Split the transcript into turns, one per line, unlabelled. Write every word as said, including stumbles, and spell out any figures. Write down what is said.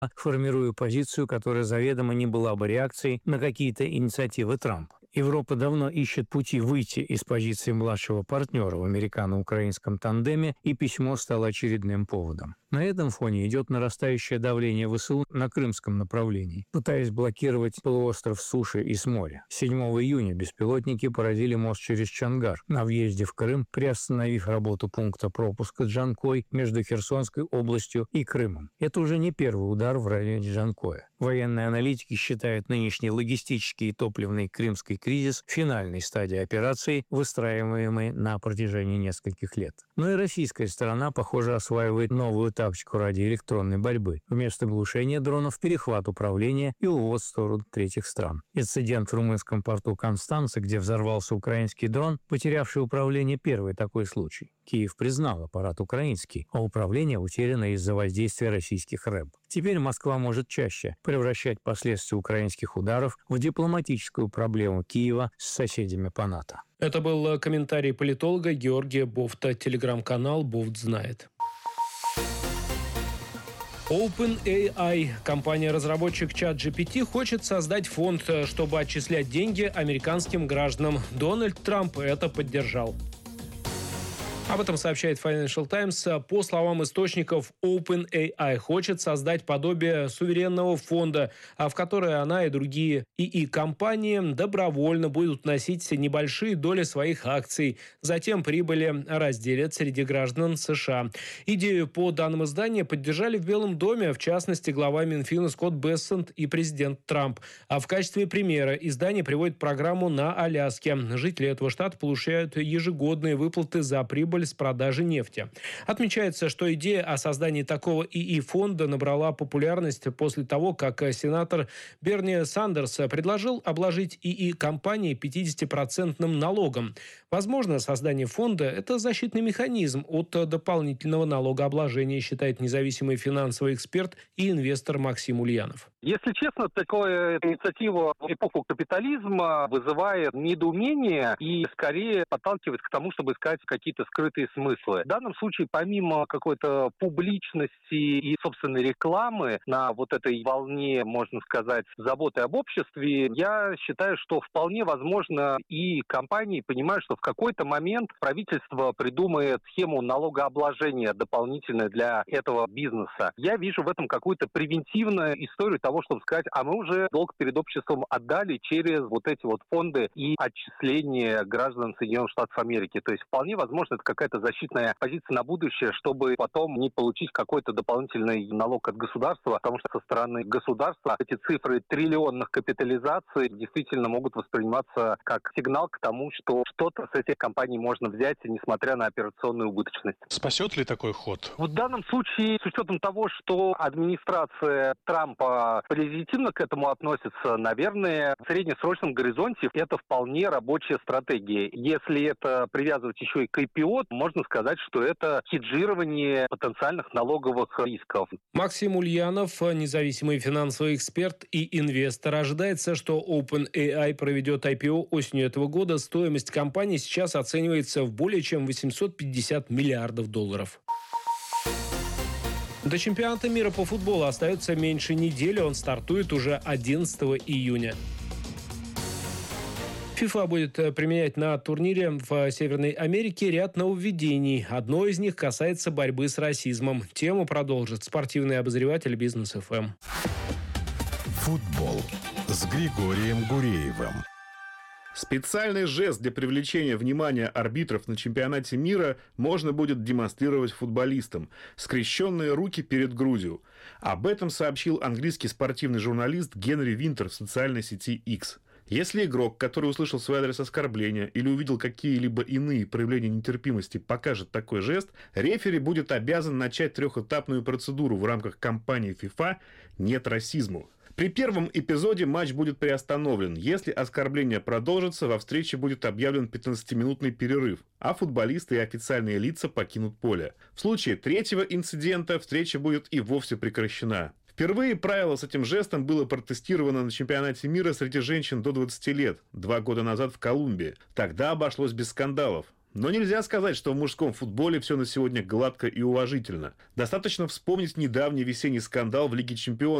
формируя позицию, которая заведомо не была бы реакцией на какие-то инициативы Трампа. Европа давно ищет пути выйти из позиции младшего партнера в американо-украинском тандеме, и письмо стало очередным поводом. На этом фоне идет нарастающее давление ВСУ на крымском направлении, пытаясь блокировать полуостров с суши и с моря. седьмого июня беспилотники поразили мост через Чонгар на въезде в Крым, приостановив работу пункта пропуска Джанкой между Херсонской областью и Крымом. Это уже не первый удар в районе Джанкоя. Военные аналитики считают нынешний логистический и топливный крымский кризис финальной стадией операции, выстраиваемой на протяжении нескольких лет. Но и российская сторона, похоже, осваивает новую тактику ради электронной борьбы. Вместо глушения дронов – перехват управления и увод в сторону третьих стран. Инцидент в румынском порту Констанца, где взорвался украинский дрон, потерявший управление, первый такой случай. Киев признал аппарат украинский, а управление утеряно из-за воздействия российских рэб. Теперь Москва может чаще превращать последствия украинских ударов в дипломатическую проблему Киева с соседями по НАТО.
Это был комментарий политолога Георгия Бофта, телеграм-канал «Бофт знает». OpenAI, компания-разработчик чат джи пи ти, хочет создать фонд, чтобы отчислять деньги американским гражданам. Дональд Трамп это поддержал. Об этом сообщает Financial Times. По словам источников, OpenAI хочет создать подобие суверенного фонда, в который она и другие ИИ-компании добровольно будут вносить небольшие доли своих акций. Затем прибыли разделят среди граждан США. Идею, по данным издания, поддержали в Белом доме, в частности, глава Минфина Скотт Бессент и президент Трамп. А в качестве примера издание приводит программу на Аляске. Жители этого штата получают ежегодные выплаты за прибыль с продажи нефти. Отмечается, что идея о создании такого ИИ-фонда набрала популярность после того, как сенатор Берни Сандерс предложил обложить ИИ-компании пятидесятипроцентным налогом. Возможно, создание фонда – это защитный механизм от дополнительного налогообложения, считает независимый финансовый эксперт и инвестор Максим Ульянов.
Если честно, такая инициатива в эпоху капитализма вызывает недоумение и скорее подталкивает к тому, чтобы искать какие-то скрытые смыслы. В данном случае, помимо какой-то публичности и собственной рекламы на вот этой волне, можно сказать, заботы об обществе, я считаю, что вполне возможно и компании понимают, что в какой-то момент правительство придумает схему налогообложения дополнительную для этого бизнеса. Я вижу в этом какую-то превентивную историю того, чтобы сказать, а мы уже долг перед обществом отдали через вот эти вот фонды и отчисления граждан Соединенных Штатов Америки. То есть вполне возможно, это какая-то защитная позиция на будущее, чтобы потом не получить какой-то дополнительный налог от государства, потому что со стороны государства эти цифры триллионных капитализаций действительно могут восприниматься как сигнал к тому, что что-то с этих компаний можно взять, несмотря на операционную убыточность.
Спасет ли такой ход?
В данном случае, с учетом того, что администрация Трампа позитивно к этому относится, наверное, в среднесрочном горизонте это вполне рабочая стратегия. Если это привязывать еще и к ай пи о, можно сказать, что это хеджирование потенциальных налоговых рисков.
Максим Ульянов, независимый финансовый эксперт и инвестор. Ожидается, что OpenAI проведет ай пи о осенью этого года. Стоимость компании сейчас оценивается в более чем восемьсот пятьдесят миллиардов долларов. До чемпионата мира по футболу остается меньше недели. Он стартует уже одиннадцатого июня. ФИФА будет применять на турнире в Северной Америке ряд нововведений. Одно из них касается борьбы с расизмом. Тему продолжит спортивный обозреватель Бизнес эф эм.
Футбол с Григорием Гуреевым.
Специальный жест для привлечения внимания арбитров на чемпионате мира можно будет демонстрировать футболистам – скрещенные руки перед грудью. Об этом сообщил английский спортивный журналист Генри Винтер в социальной сети X. Если игрок, который услышал свой адрес оскорбления или увидел какие-либо иные проявления нетерпимости, покажет такой жест, рефери будет обязан начать трехэтапную процедуру в рамках кампании FIFA «Нет расизму». При первом эпизоде матч будет приостановлен. Если оскорбление продолжится, во встрече будет объявлен пятнадцатиминутный перерыв, а футболисты и официальные лица покинут поле. В случае третьего инцидента встреча будет и вовсе прекращена. Впервые правило с этим жестом было протестировано на чемпионате мира среди женщин до двадцати лет, два года назад в Колумбии. Тогда обошлось без скандалов. Но нельзя сказать, что в мужском футболе все на сегодня гладко и уважительно. Достаточно вспомнить недавний весенний скандал в Лиге чемпионов,